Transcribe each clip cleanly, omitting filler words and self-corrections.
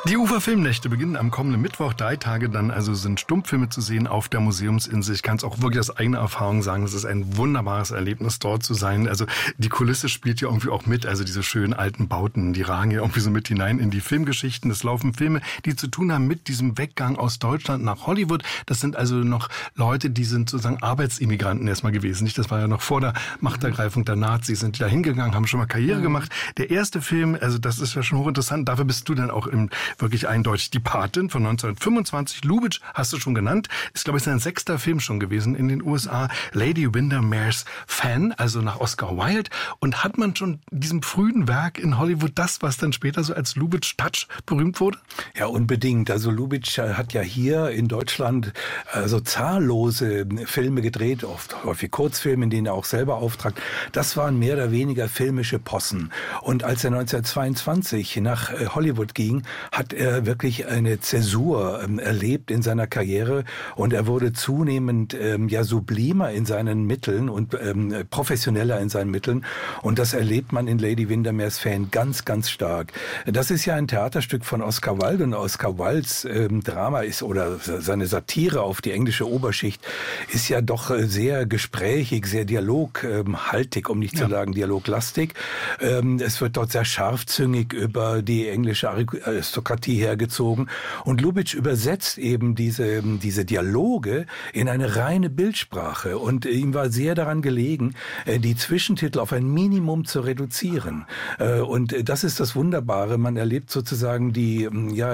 Die Ufer Filmnächte beginnen am kommenden Mittwoch. 3 Tage dann also sind Stummfilme zu sehen auf der Museumsinsel. Ich kann es auch wirklich aus eigener Erfahrung sagen, es ist ein wunderbares Erlebnis, dort zu sein. Also die Kulisse spielt ja irgendwie auch mit, also diese schönen alten Bauten, die ragen ja irgendwie so mit hinein in die Filmgeschichten. Es laufen Filme, die zu tun haben mit diesem Weggang aus Deutschland nach Hollywood. Das sind also noch Leute, die sind sozusagen Arbeitsimmigranten erstmal gewesen. Nicht? Das war ja noch vor der Machtergreifung der Nazis, sind die da hingegangen, haben schon mal Karriere gemacht. Der erste Film, also das ist ja schon hochinteressant, dafür bist du dann auch wirklich eindeutig die Patin von 1925. Lubitsch hast du schon genannt. Ist, glaube ich, sein 6. Film schon gewesen in den USA. Lady Windermere's Fan, also nach Oscar Wilde. Und hat man schon in diesem frühen Werk in Hollywood das, was dann später so als Lubitsch-Touch berühmt wurde? Ja, unbedingt. Also Lubitsch hat ja hier in Deutschland so zahllose Filme gedreht, oft häufig Kurzfilme, in denen er auch selber auftrat. Das waren mehr oder weniger filmische Possen. Und als er 1922 nach Hollywood ging, hat er wirklich eine Zäsur erlebt in seiner Karriere und er wurde zunehmend sublimer in seinen Mitteln und professioneller in seinen Mitteln und das erlebt man in Lady Windermere's Fan ganz, ganz stark. Das ist ja ein Theaterstück von Oscar Wilde und Oscar Wildes Drama ist oder seine Satire auf die englische Oberschicht ist ja doch sehr gesprächig, sehr dialoghaltig, um nicht zu sagen dialoglastig. Es wird dort sehr scharfzüngig über die englische Aristokratie hergezogen und Lubitsch übersetzt eben diese Dialoge in eine reine Bildsprache und ihm war sehr daran gelegen, die Zwischentitel auf ein Minimum zu reduzieren und das ist das Wunderbare, man erlebt sozusagen die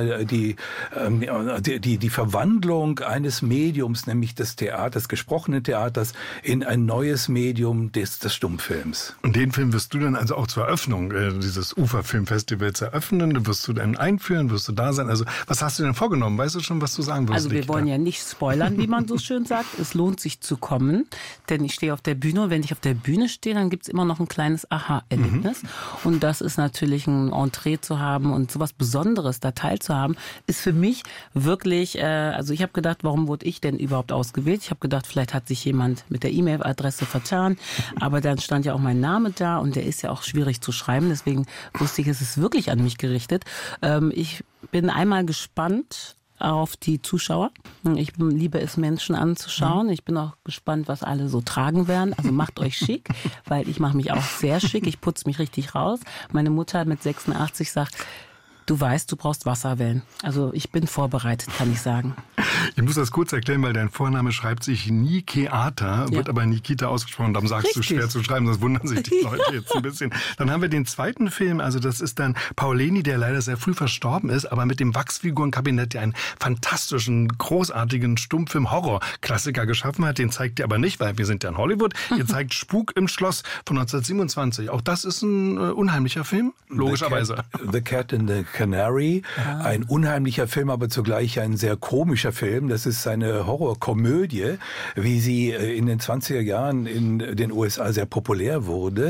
Verwandlung eines Mediums, nämlich des Theaters, gesprochenen Theaters, in ein neues Medium des Stummfilms. Und den Film wirst du dann also auch zur Eröffnung dieses Uferfilmfestivals eröffnen, wirst du dann einführen, wirst du da sein? Also was hast du denn vorgenommen? Weißt du schon, was du sagen wirst? Also wir wollen ja nicht spoilern, wie man so schön sagt. Es lohnt sich zu kommen, denn ich stehe auf der Bühne und wenn ich auf der Bühne stehe, dann gibt's immer noch ein kleines Aha-Erlebnis. Und das ist natürlich ein Entree zu haben und sowas Besonderes da teilzuhaben, ist für mich wirklich, also ich habe gedacht, warum wurde ich denn überhaupt ausgewählt? Ich habe gedacht, vielleicht hat sich jemand mit der E-Mail-Adresse vertan, aber dann stand ja auch mein Name da und der ist ja auch schwierig zu schreiben, deswegen wusste ich, es ist wirklich an mich gerichtet. Ich bin einmal gespannt auf die Zuschauer. Ich liebe es, Menschen anzuschauen. Ich bin auch gespannt, was alle so tragen werden. Also macht euch schick, weil ich mache mich auch sehr schick. Ich putze mich richtig raus. Meine Mutter mit 86 sagt, du weißt, du brauchst Wasserwellen. Also ich bin vorbereitet, kann ich sagen. Ich muss das kurz erklären, weil dein Vorname schreibt sich Nikeata, wird aber Nikita ausgesprochen. Darum sagst du schwer zu schreiben, das wundern sich die Leute jetzt ein bisschen. Dann haben wir den zweiten Film, also das ist dann Paul Leni, der leider sehr früh verstorben ist, aber mit dem Wachsfigurenkabinett, der einen fantastischen, großartigen Stummfilm-Horror-Klassiker geschaffen hat. Den zeigt ihr aber nicht, weil wir sind ja in Hollywood. Ihr zeigt Spuk im Schloss von 1927. Auch das ist ein unheimlicher Film, logischerweise. The Cat and the Canary, ein unheimlicher Film, aber zugleich ein sehr komischer Film. Das ist eine Horrorkomödie, wie sie in den 20er Jahren in den USA sehr populär wurde.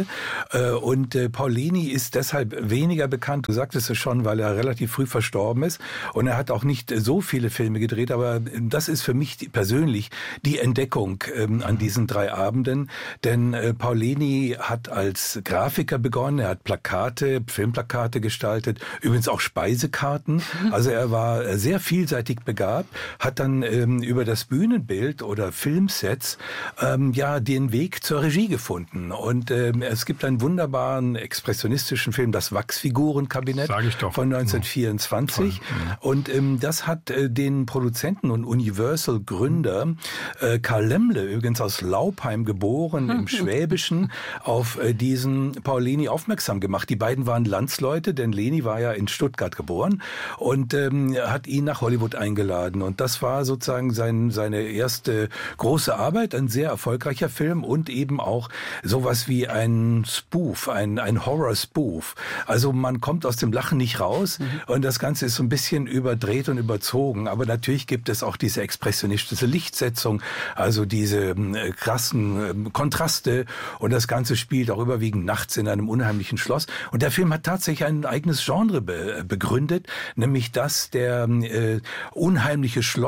Und Paul Leni ist deshalb weniger bekannt, du sagtest es schon, weil er relativ früh verstorben ist. Und er hat auch nicht so viele Filme gedreht, aber das ist für mich persönlich die Entdeckung an diesen 3 Abenden. Denn Paul Leni hat als Grafiker begonnen, er hat Plakate, Filmplakate gestaltet, übrigens auch Speisekarten. Also er war sehr vielseitig begabt, hat dann über das Bühnenbild oder Filmsets den Weg zur Regie gefunden. Und es gibt einen wunderbaren expressionistischen Film, das Wachsfigurenkabinett von 1924. Und das hat den Produzenten und Universal-Gründer Karl Lemmle, übrigens aus Laupheim geboren, im Schwäbischen, auf diesen Paul Leni aufmerksam gemacht. Die beiden waren Landsleute, denn Leni war ja in Stuttgart geboren und hat ihn nach Hollywood eingeladen. Und das war sozusagen seine erste große Arbeit, ein sehr erfolgreicher Film und eben auch sowas wie ein Spoof, ein Horror-Spoof. Also man kommt aus dem Lachen nicht raus und das Ganze ist so ein bisschen überdreht und überzogen. Aber natürlich gibt es auch diese expressionistische Lichtsetzung, also diese krassen Kontraste und das Ganze spielt auch überwiegend nachts in einem unheimlichen Schloss. Und der Film hat tatsächlich ein eigenes Genre begründet, nämlich das der unheimliche Schloss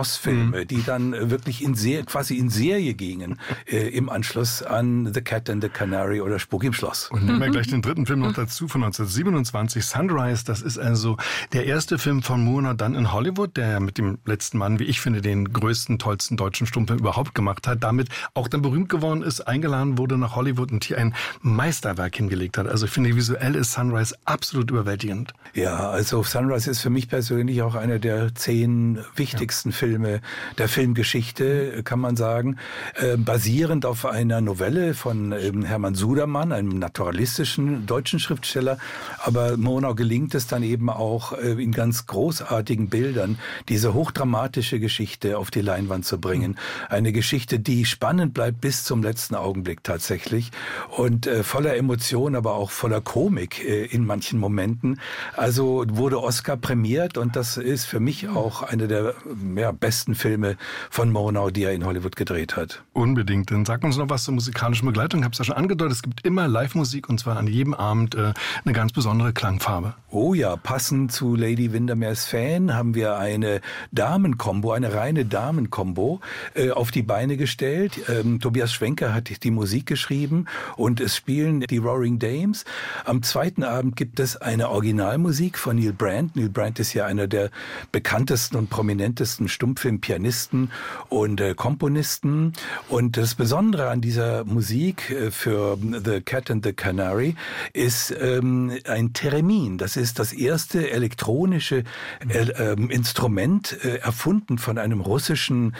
Schlossfilme, die dann wirklich quasi in Serie gingen im Anschluss an The Cat and the Canary oder Spuk im Schloss. Und nehmen wir gleich den dritten Film noch dazu von 1927, Sunrise. Das ist also der erste Film von Murnau dann in Hollywood, der mit dem letzten Mann, wie ich finde, den größten, tollsten deutschen Stummfilm überhaupt gemacht hat. Damit auch dann berühmt geworden ist, eingeladen wurde nach Hollywood und hier ein Meisterwerk hingelegt hat. Also ich finde, visuell ist Sunrise absolut überwältigend. Ja, also Sunrise ist für mich persönlich auch einer der 10 wichtigsten Filme der Filmgeschichte, kann man sagen. Basierend auf einer Novelle von Hermann Sudermann, einem naturalistischen deutschen Schriftsteller. Aber Murnau gelingt es dann eben auch in ganz großartigen Bildern, diese hochdramatische Geschichte auf die Leinwand zu bringen. Eine Geschichte, die spannend bleibt bis zum letzten Augenblick tatsächlich und voller Emotion, aber auch voller Komik in manchen Momenten. Also wurde Oscar prämiert und das ist für mich auch einer der besten Filme von Murnau, die er in Hollywood gedreht hat. Unbedingt. Dann sag uns noch was zur musikalischen Begleitung. Ich habe es ja schon angedeutet, es gibt immer Live-Musik und zwar an jedem Abend eine ganz besondere Klangfarbe. Oh ja, passend zu Lady Windermere's Fan haben wir eine Damenkombo, eine reine Damenkombo auf die Beine gestellt. Tobias Schwenker hat die Musik geschrieben und es spielen die Roaring Dames. Am zweiten Abend gibt es eine Originalmusik von Neil Brand. Neil Brand ist ja einer der bekanntesten und prominentesten Stummfilmpianisten und Komponisten. Und das Besondere an dieser Musik für The Cat and the Canary ist ein Theremin. Das ist das erste elektronische Instrument, erfunden von einem russischen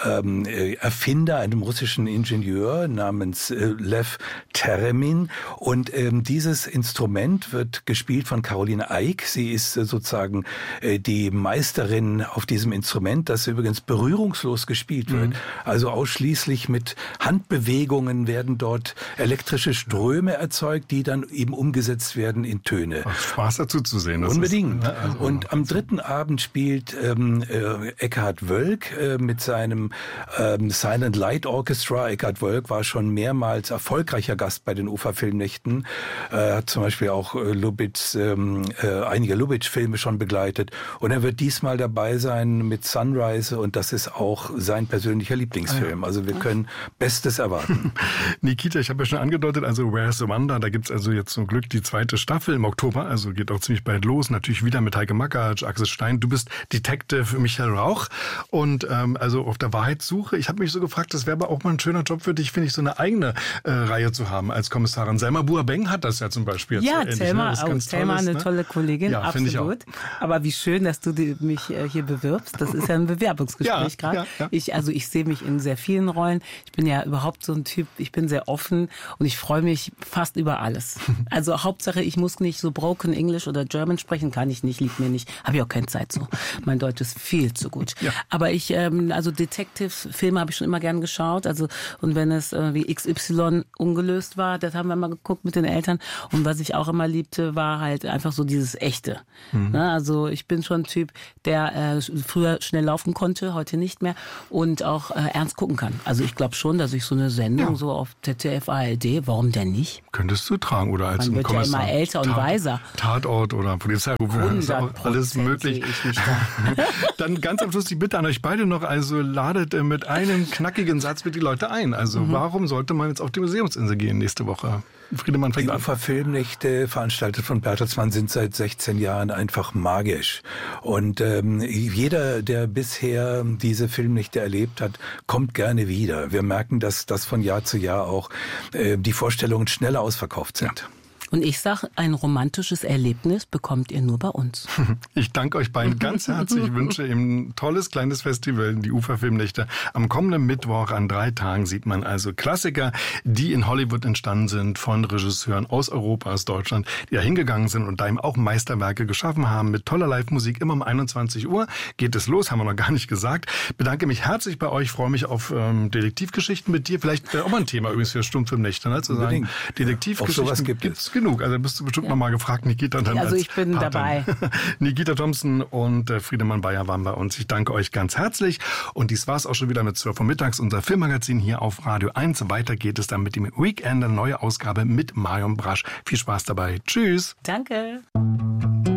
Erfinder, einem russischen Ingenieur namens Lev Theremin. Und dieses Instrument wird gespielt von Caroline Eick. Sie ist sozusagen die Meisterin auf diesem Instrument, das übrigens berührungslos gespielt wird. Also ausschließlich mit Handbewegungen werden dort elektrische Ströme erzeugt, die dann eben umgesetzt werden in Töne. Ach, Spaß dazu zu sehen. Das Unbedingt. Ist, also und am dritten Abend spielt Eckhard Wölk mit seinem Silent Light Orchestra. Eckhard Wölk war schon mehrmals erfolgreicher Gast bei den Ufa-Filmnächten. Hat zum Beispiel auch einige Lubitsch-Filme schon begleitet. Und er wird diesmal dabei sein mit Sunrise und das ist auch sein persönlicher Lieblingsfilm. Also wir können Bestes erwarten. Nikita, ich habe ja schon angedeutet, also Where's the Wonder, da gibt's also jetzt zum Glück die zweite Staffel im Oktober, also geht auch ziemlich bald los. Natürlich wieder mit Heike Makatsch, Axel Stein. Du bist Detective Michael Rauch und also auf der Wahrheitssuche. Ich habe mich so gefragt, das wäre aber auch mal ein schöner Job für dich, finde ich, so eine eigene Reihe zu haben als Kommissarin. Selma Buabeng hat das ja zum Beispiel. Ja, jetzt Selma, ne? Selma eine tolle Kollegin, ja, absolut. Aber wie schön, dass du mich hier bewirbst. Das ist ja ein Bewerbungsgespräch gerade. Ja. Ich sehe mich in sehr vielen Rollen. Ich bin ja überhaupt so ein Typ, ich bin sehr offen und ich freue mich fast über alles. Also Hauptsache, ich muss nicht so broken English oder German sprechen, kann ich nicht, liegt mir nicht. Habe ich auch keine Zeit so. Mein Deutsch ist viel zu gut. Ja. Aber also Detective-Filme habe ich schon immer gern geschaut. Also und wenn es wie XY ungelöst war, das haben wir mal geguckt mit den Eltern. Und was ich auch immer liebte, war halt einfach so dieses Echte. Ne? Also ich bin schon ein Typ, der früher schnell laufen konnte, heute nicht mehr und auch ernst gucken kann. Also ich glaube schon, dass ich so eine Sendung so auf ZDF, ARD, warum denn nicht? Könntest du tragen oder als Man wird ja immer älter und weiser. Tatort oder Polizeirufe, ist auch alles möglich. Dann ganz am Schluss die Bitte an euch beide noch, also ladet mit einem knackigen Satz mit die Leute ein. Also warum sollte man jetzt auf die Museumsinsel gehen nächste Woche? Friedemann fängt an. Die Ufa-Filmnächte, veranstaltet von Bertelsmann, sind seit 16 Jahren einfach magisch. Und jeder, der bisher diese Filmnächte erlebt hat, kommt gerne wieder. Wir merken, dass das von Jahr zu Jahr auch die Vorstellungen schneller ausverkauft sind. Ja. Und ich sage, ein romantisches Erlebnis bekommt ihr nur bei uns. Ich danke euch beiden ganz herzlich. Ich wünsche Ihnen ein tolles kleines Festival, die Ufa-Filmnächte. Am kommenden Mittwoch an 3 Tagen sieht man also Klassiker, die in Hollywood entstanden sind von Regisseuren aus Europa, aus Deutschland, die da hingegangen sind und da eben auch Meisterwerke geschaffen haben mit toller Live-Musik. Immer um 21 Uhr geht es los, haben wir noch gar nicht gesagt. Bedanke mich herzlich bei euch, freue mich auf Detektivgeschichten mit dir. Vielleicht wäre auch mal ein Thema übrigens für Stummfilmnächte, ne? Zu sagen, Detektivgeschichten sowas gibt es. Genug. Also bist du bestimmt nochmal gefragt, Nikita. Dann also ich bin dabei. Nikita Thompson und Friedemann Beyer waren bei uns. Ich danke euch ganz herzlich. Und dies war es auch schon wieder mit 12 Uhr mittags, unser Filmmagazin hier auf Radio 1. Weiter geht es dann mit dem Weekend, eine neue Ausgabe mit Marion Brasch. Viel Spaß dabei. Tschüss. Danke.